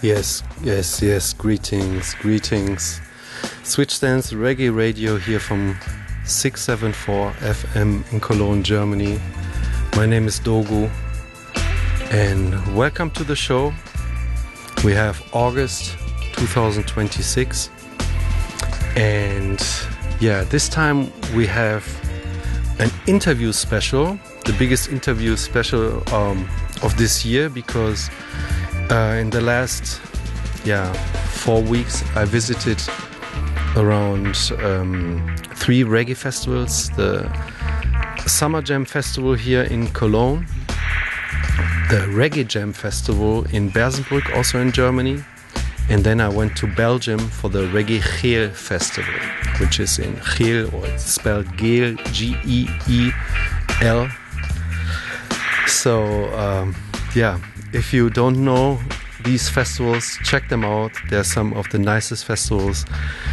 Yes. Greetings. Switchstance Reggae Radio here from 674 FM in Cologne, Germany. My name is Dogu, and welcome to the show. We have August 2026, and this time we have an interview special, the biggest interview special of this year, because in the last 4 weeks I visited around 3 reggae festivals: the Summer Jam Festival here in Cologne, the Reggae Jam Festival in Bersenbrück, also in Germany, and then I went to Belgium for the Reggae Geel Festival, which is in Geel, or it's spelled Geel, G-E-E-L. So if you don't know these festivals, check them out. They're some of the nicest festivals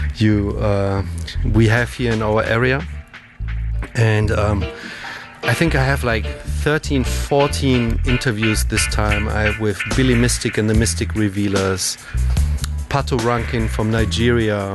we have here in our area. And I think I have like 13, 14 interviews this time. I have with Billy Mystic and the Mystic Revealers, Pato Rankin from Nigeria,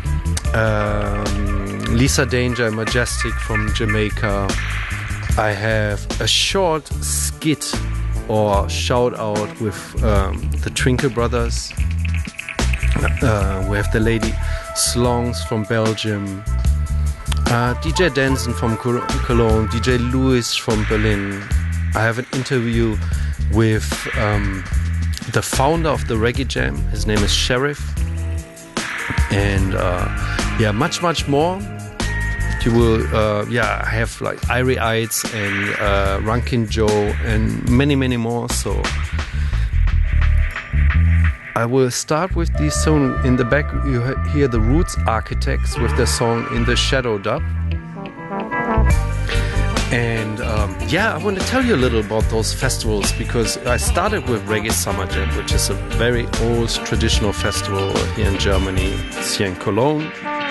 Lisa Danger and Majestic from Jamaica. I have a short skit or shout out with the Trinkel Brothers. We have the lady Slongs from Belgium, DJ Denson from Cologne, DJ Lewis from Berlin. I have an interview with the founder of the Reggae Jam. His name is Sheriff. And much more. You will, I have like Irie Ides and Rankin Joe and many more. So I will start with this song. In the back you hear the Roots Architects with their song In the Shadow Dub. And I want to tell you a little about those festivals, because I started with Reggae Summer Jam, which is a very old traditional festival here in Germany. It's here in Cologne.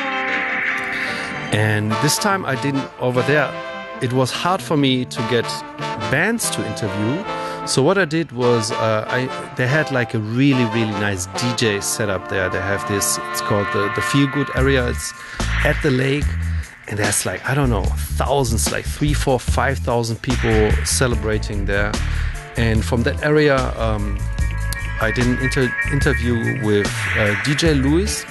And this time I didn't, over there, it was hard for me to get bands to interview. So what I did was, they had like a really nice DJ setup there. They have this, it's called the Feel Good area. It's at the lake. And there's like, I don't know, thousands, like 3, 4, 5,000 people celebrating there. And from that area, I did an interview with DJ Lewis,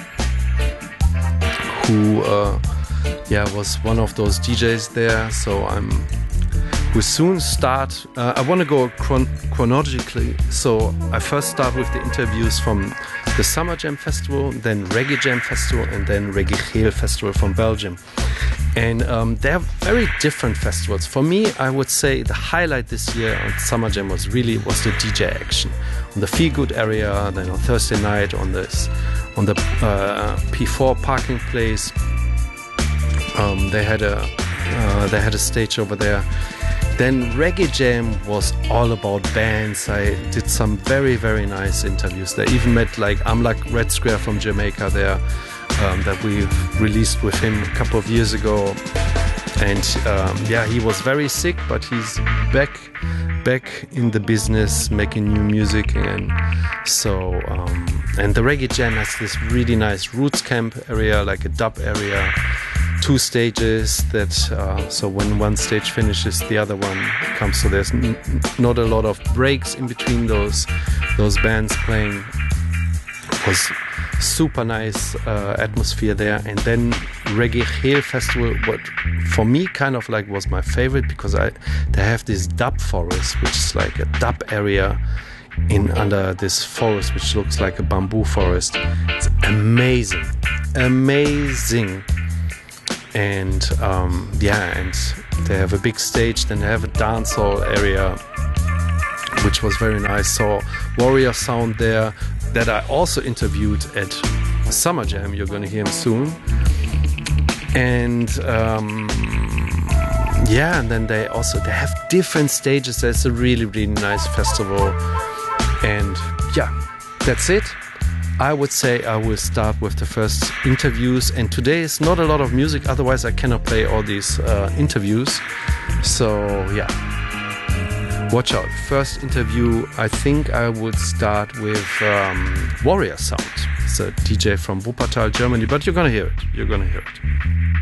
who was one of those DJs there. So we'll soon start. I want to go chronologically. So I first start with the interviews from the Summer Jam Festival, then Reggae Jam Festival, and then Reggae Geel Festival from Belgium. And they're very different festivals. For me, I would say the highlight this year on Summer Jam was the DJ action. On the Feel Good area, then on Thursday night on the P4 parking place. They had a stage over there. Then Reggae Jam was all about bands. I did some very nice interviews. They even met like Amlak Red Square from Jamaica there, that we released with him a couple of years ago. And he was very sick, but he's back in the business, making new music. And so and the Reggae Jam has this really nice roots camp area, like a dub area. 2 stages that so when one stage finishes, the other one comes. So there's not a lot of breaks in between those bands playing. It was super nice atmosphere there. And then Reggae Geel Festival, what for me kind of like was my favorite, because they have this dub forest, which is like a dub area under this forest, which looks like a bamboo forest. It's amazing. And and they have a big stage. Then they have a dance hall area, which was very nice. So Warrior Sound there, that I also interviewed at Summer Jam. You're gonna hear him soon. And and then they have different stages. There's a really nice festival. And that's it. I would say I will start with the first interviews, and today is not a lot of music, otherwise I cannot play all these interviews. So Watch out. First interview, I think I would start with Warrior Sound. It's a DJ from Wuppertal, Germany, but you're gonna hear it.